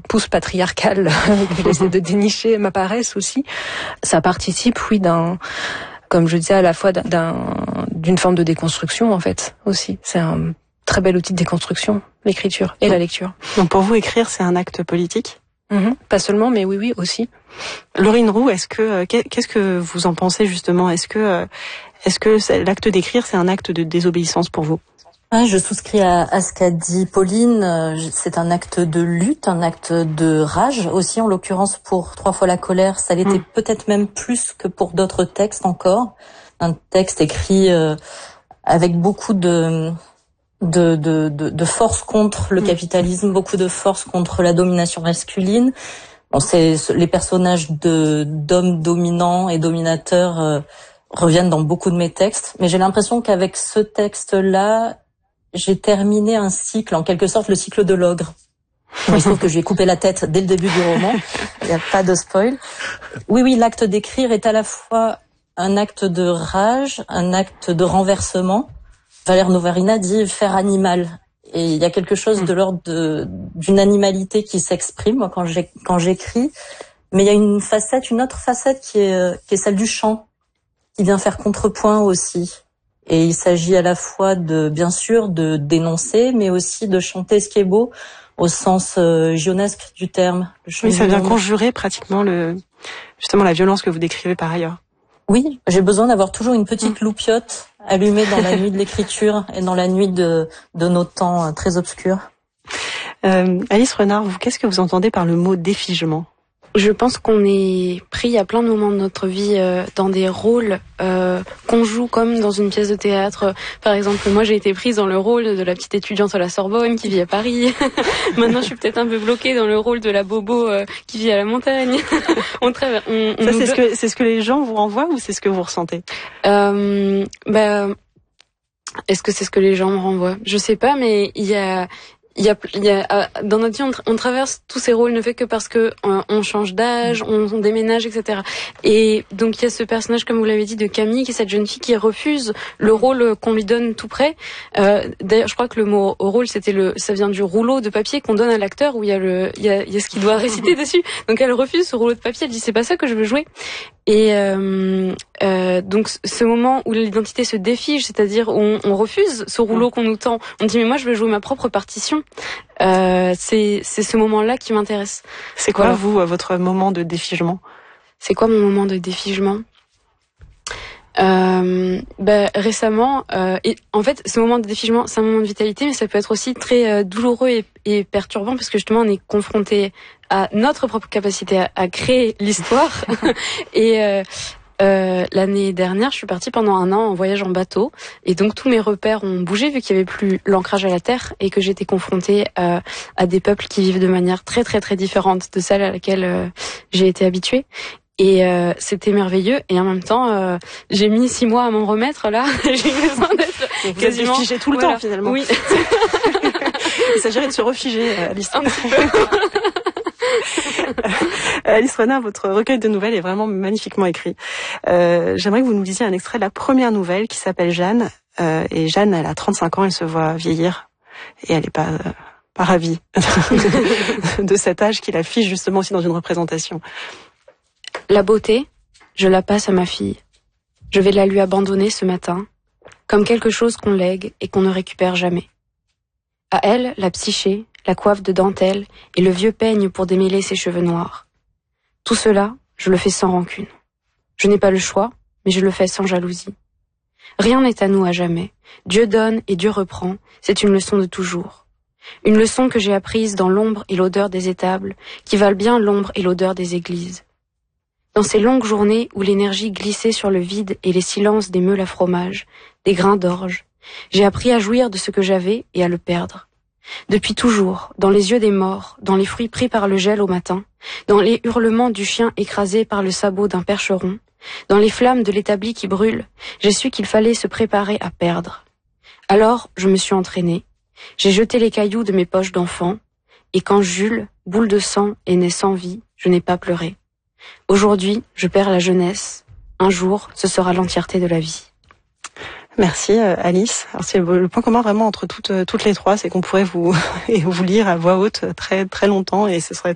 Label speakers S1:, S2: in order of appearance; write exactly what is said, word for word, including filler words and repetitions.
S1: pouces patriarcales que j'essaie de dénicher m'apparaissent aussi. Ça participe, oui, d'un, comme je disais, à la fois d'un, d'une forme de déconstruction, en fait, aussi. C'est un très bel outil de déconstruction, l'écriture et la lecture.
S2: Donc pour vous, écrire, c'est un acte politique ?
S1: Mmh, pas seulement, mais oui, oui, aussi.
S2: Laurine Roux, est-ce que qu'est-ce que vous en pensez justement ? Est-ce que est-ce que l'acte d'écrire, c'est un acte de désobéissance pour vous ?
S3: Ah, je souscris à, à ce qu'a dit Pauline. C'est un acte de lutte, un acte de rage aussi. En l'occurrence, pour Trois fois la colère, ça l'était mmh. peut-être même plus que pour d'autres textes encore. Un texte écrit euh, avec beaucoup de De, de, de, de force contre le capitalisme, beaucoup de force contre la domination masculine. Bon, c'est, les personnages de, d'hommes dominants et dominateurs euh, reviennent dans beaucoup de mes textes, mais j'ai l'impression qu'avec ce texte-là, j'ai terminé un cycle, en quelque sorte le cycle de l'ogre. Bon, il se trouve que je lui ai coupé la tête dès le début du roman, il n'y a pas de spoil. Oui, oui, l'acte d'écrire est à la fois un acte de rage, un acte de renversement. Valère Novarina dit faire animal, et il y a quelque chose de l'ordre de, d'une animalité qui s'exprime moi, quand, j'ai, quand j'écris, mais il y a une facette, une autre facette qui est, qui est celle du chant, qui vient faire contrepoint aussi. Et il s'agit à la fois de, bien sûr, de dénoncer, mais aussi de chanter ce qui est beau au sens euh, gionesque du terme.
S2: Oui, ça vient conjurer pratiquement le, justement la violence que vous décrivez par ailleurs.
S3: Oui, j'ai besoin d'avoir toujours une petite loupiote allumée dans la nuit de l'écriture et dans la nuit de, de nos temps très obscurs.
S2: Euh, Alice Renard, vous, qu'est-ce que vous entendez par le mot défigement ?
S4: Je pense qu'on est pris à plein de moments de notre vie euh, dans des rôles euh, qu'on joue comme dans une pièce de théâtre. Par exemple, moi j'ai été prise dans le rôle de la petite étudiante à la Sorbonne qui vit à Paris. Maintenant je suis peut-être un peu bloquée dans le rôle de la bobo euh, qui vit à la montagne. on traverse. On, on
S2: Ça c'est ce que c'est ce que les gens vous renvoient ou c'est ce que vous ressentez ?
S4: euh, bah, Est-ce que c'est ce que les gens me renvoient ? Je sais pas, mais il y a Il y a, il y a, dans notre vie, on, tra- on traverse tous ces rôles, ne fait que parce que on, on change d'âge, on, on déménage, et cetera. Et donc il y a ce personnage, comme vous l'avez dit, de Camille, qui est cette jeune fille qui refuse le rôle qu'on lui donne tout près. Euh, d'ailleurs, je crois que le mot rôle, c'était le, ça vient du rouleau de papier qu'on donne à l'acteur où il y a le, il y a, il y a ce qu'il doit réciter dessus. Donc elle refuse ce rouleau de papier. Elle dit c'est pas ça que je veux jouer. Et euh, euh, donc ce moment où l'identité se défige, c'est-à-dire où on, on refuse ce rouleau qu'on nous tend, on dit mais moi je veux jouer ma propre partition. Euh, c'est c'est ce moment-là qui m'intéresse.
S2: C'est quoi voilà. vous votre moment de défigement ?
S4: C'est quoi mon moment de défigement ? Euh, bah, récemment, euh, et en fait, ce moment de défigement, c'est un moment de vitalité, mais ça peut être aussi très euh, douloureux et, et perturbant parce que justement, on est confronté à notre propre capacité à, à créer l'histoire. et euh, euh, l'année dernière, je suis partie pendant un an en voyage en bateau, et donc tous mes repères ont bougé vu qu'il y avait plus l'ancrage à la terre et que j'étais confrontée à, à des peuples qui vivent de manière très très très différente de celle à laquelle euh, j'ai été habituée. Et euh, c'était merveilleux. Et en même temps, euh, j'ai mis six mois à m'en remettre. Là, j'ai besoin d'être
S2: vous
S4: quasiment
S2: êtes figé tout le
S4: voilà.
S2: temps finalement.
S4: Oui.
S2: Il s'agirait de se refiger à l'histoire.
S4: Un petit peu.
S2: Alice Renard, votre recueil de nouvelles est vraiment magnifiquement écrit. Euh, j'aimerais que vous nous lisiez un extrait de la première nouvelle qui s'appelle Jeanne. Euh, et Jeanne, elle a trente-cinq ans, elle se voit vieillir et elle est pas euh, pas ravie de cet âge qui l'affiche justement aussi dans une représentation.
S4: La beauté, je la passe à ma fille. Je vais la lui abandonner ce matin, comme quelque chose qu'on lègue et qu'on ne récupère jamais. À elle, la psyché, la coiffe de dentelle et le vieux peigne pour démêler ses cheveux noirs. Tout cela, je le fais sans rancune. Je n'ai pas le choix, mais je le fais sans jalousie. Rien n'est à nous à jamais. Dieu donne et Dieu reprend, c'est une leçon de toujours. Une leçon que j'ai apprise dans l'ombre et l'odeur des étables, qui valent bien l'ombre et l'odeur des églises. Dans ces longues journées où l'énergie glissait sur le vide et les silences des meules à fromage, des grains d'orge, j'ai appris à jouir de ce que j'avais et à le perdre. Depuis toujours, dans les yeux des morts, dans les fruits pris par le gel au matin, dans les hurlements du chien écrasé par le sabot d'un percheron, dans les flammes de l'établi qui brûle, j'ai su qu'il fallait se préparer à perdre. Alors, je me suis entraînée. J'ai jeté les cailloux de mes poches d'enfant, et quand Jules, boule de sang, est né sans vie, je n'ai pas pleuré. Aujourd'hui, je perds la jeunesse. Un jour, ce sera l'entièreté de la vie.
S2: Merci Alice. Alors c'est le point commun vraiment entre toutes toutes les trois, c'est qu'on pourrait vous vous lire à voix haute très très longtemps et ce serait